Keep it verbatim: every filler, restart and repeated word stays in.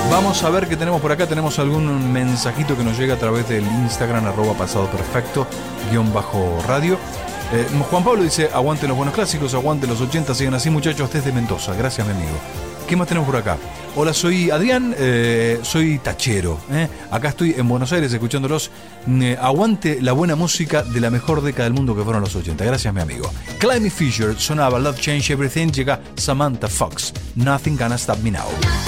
Vamos a ver qué tenemos por acá. Tenemos algún mensajito que nos llega a través del Instagram, arroba pasado perfecto, guión bajo radio. Eh, Juan Pablo dice, aguante los buenos clásicos, aguante los ochenta, sigan así muchachos desde Mendoza. Gracias, mi amigo. ¿Qué más tenemos por acá? Hola, soy Adrián, eh, soy tachero. ¿eh? Acá estoy en Buenos Aires escuchándolos. Eh, aguante la buena música de la mejor década del mundo que fueron los ochenta. Gracias, mi amigo. Climby Fisher sonaba Love Change Everything. Llega Samantha Fox, Nothing Gonna Stop Me Now.